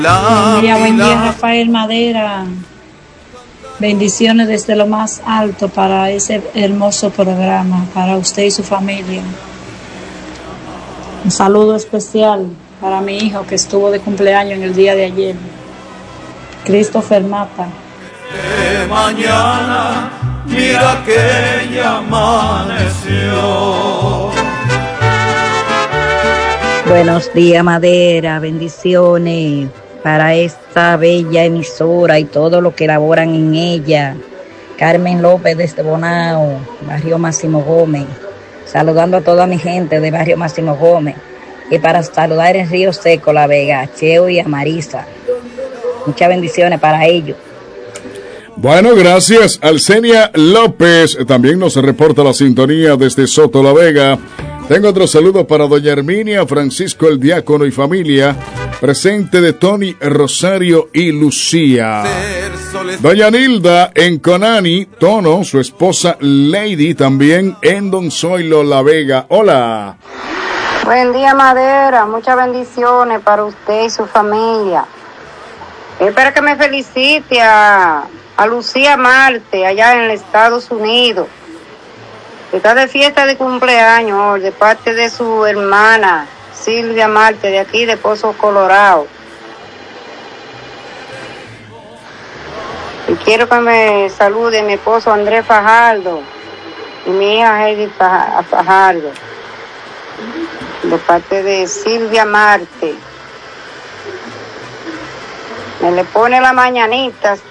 Buen día, Rafael Madera. Bendiciones desde lo más alto para ese hermoso programa, para usted y su familia. Un saludo especial para mi hijo que estuvo de cumpleaños en el día de ayer, Christopher Mata. Mañana, mira que ya amaneció. Buenos días, Madera, bendiciones para esta bella emisora y todos los que laboran en ella. Carmen López desde Bonao, Barrio Máximo Gómez, saludando a toda mi gente de Barrio Máximo Gómez, y para saludar en Río Seco, La Vega, a Cheo y a Marisa. Muchas bendiciones para ellos. Bueno, gracias. Alcenia López también nos reporta la sintonía desde Soto La Vega. Tengo otro saludo para doña Herminia, Francisco el Diácono y familia, presente de Tony, Rosario y Lucía. Doña Nilda en Conani, Tono, su esposa Lady también en Don Zoilo La Vega. Hola. Buen día, Madera, muchas bendiciones para usted y su familia. Espero que me felicite a Lucía Marte, allá en los Estados Unidos. Está de fiesta de cumpleaños, de parte de su hermana, Silvia Marte, de aquí de Pozo Colorado. Y quiero que me salude mi esposo Andrés Fajardo y mi hija Heidi Fajardo, de parte de Silvia Marte. Me le pone las mañanitas